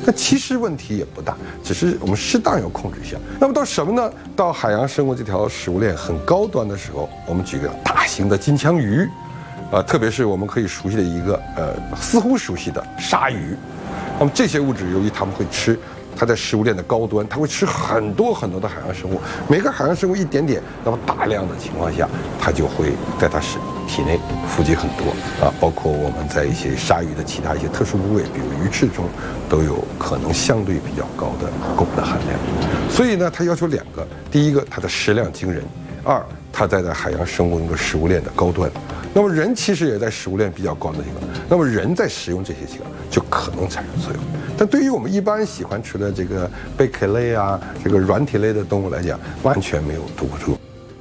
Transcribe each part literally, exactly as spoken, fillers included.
那其实问题也不大，只是我们适当要控制一下。那么到什么呢？到海洋生物这条食物链很高端的时候，我们举个大型的金枪鱼，呃，特别是我们可以熟悉的一个呃似乎熟悉的鲨鱼。那么这些物质，由于它们会吃。它在食物链的高端，它会吃很多很多的海洋生物，每个海洋生物一点点，那么大量的情况下，它就会在它是体内富集很多啊，包括我们在一些鲨鱼的其他一些特殊部位，比如鱼翅中，都有可能相对比较高的汞的含量。所以呢，它要求两个：第一个，它的食量惊人；二，它在的海洋生物那个食物链的高端。那么人其实也在食物链比较高的地方，那么人在使用这些地方就可能产生作用。但对于我们一般喜欢吃的这个贝壳类啊，这个软体类的动物来讲，完全没有堵住。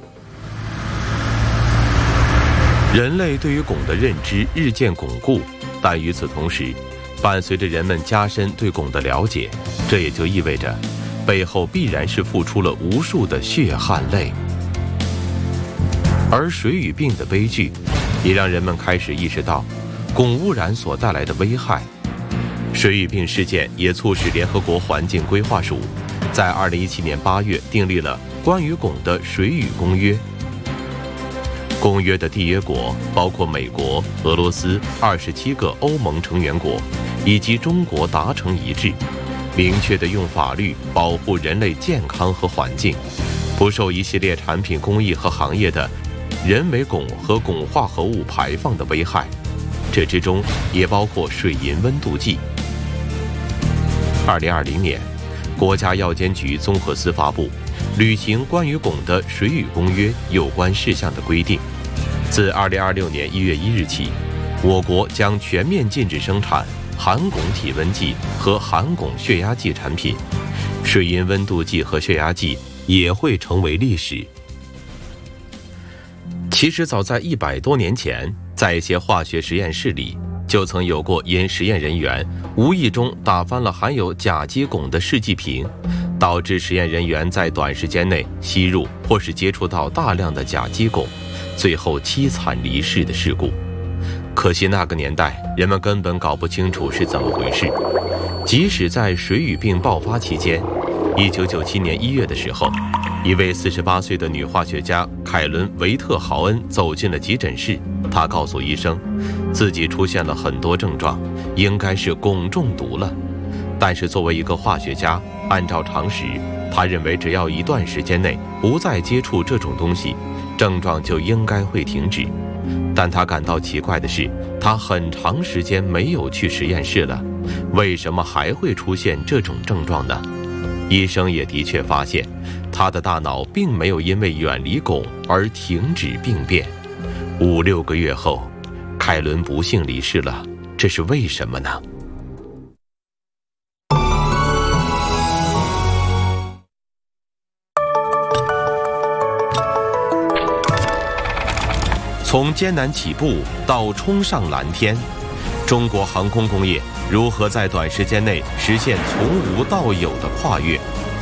人类对于汞的认知日渐巩固，但与此同时，伴随着人们加深对汞的了解，这也就意味着，背后必然是付出了无数的血汗泪。而水俣病的悲剧，也让人们开始意识到汞污染所带来的危害。水俣病事件也促使联合国环境规划署在二零一七年八月订立了关于汞的水俣公约。公约的缔约国包括美国、俄罗斯、二十七个欧盟成员国以及中国达成一致，明确地用法律保护人类健康和环境，不受一系列产品工艺和行业的人为汞和汞化合物排放的危害，这之中也包括水银温度计。二零二零年，国家药监局综合司发布《履行关于汞的水俣公约有关事项的规定》，自二零二六年一月一日起，我国将全面禁止生产含汞体温计和含汞血压计产品，水银温度计和血压计也会成为历史。其实早在一百多年前，在一些化学实验室里，就曾有过因实验人员无意中打翻了含有甲基汞的试剂瓶，导致实验人员在短时间内吸入或是接触到大量的甲基汞，最后凄惨离世的事故。可惜那个年代人们根本搞不清楚是怎么回事。即使在水俣病爆发期间，一九九七年一月的时候，一位四十八岁的女化学家凯伦·维特豪恩走进了急诊室。她告诉医生，自己出现了很多症状，应该是汞中毒了。但是作为一个化学家，按照常识，他认为只要一段时间内不再接触这种东西，症状就应该会停止。但他感到奇怪的是，他很长时间没有去实验室了，为什么还会出现这种症状呢？医生也的确发现，他的大脑并没有因为远离汞而停止病变。五六个月后，凯伦不幸离世了，这是为什么呢？从艰难起步到冲上蓝天，中国航空工业如何在短时间内实现从无到有的跨越？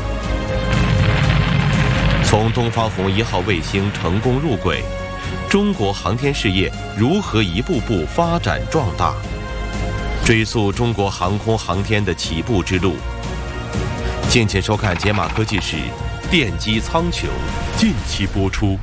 从东方红一号卫星成功入轨，中国航天事业如何一步步发展壮大？追溯中国航空航天的起步之路。敬请收看解码科技史奠基苍穹，近期播出。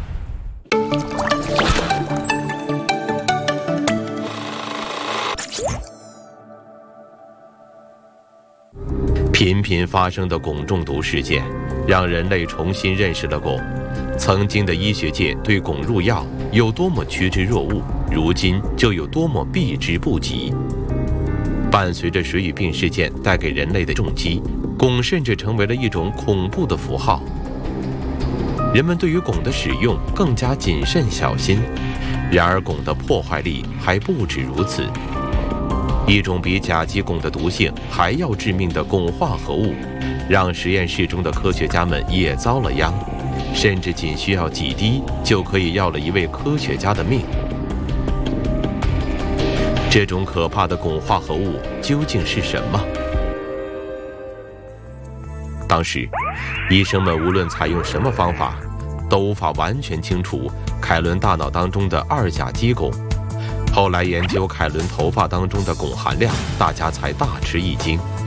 频频发生的汞中毒事件，让人类重新认识了汞。曾经的医学界对汞入药有多么趋之若鹜，如今就有多么避之不及。伴随着水俣病事件带给人类的重击，汞甚至成为了一种恐怖的符号。人们对于汞的使用更加谨慎小心。然而汞的破坏力还不止如此。一种比甲基汞的毒性还要致命的汞化合物，让实验室中的科学家们也遭了殃，甚至仅需要几滴就可以要了一位科学家的命。这种可怕的汞化合物究竟是什么？当时，医生们无论采用什么方法，都无法完全清除凯伦大脑当中的二甲基汞。后来研究凯伦头发当中的汞含量，大家才大吃一惊。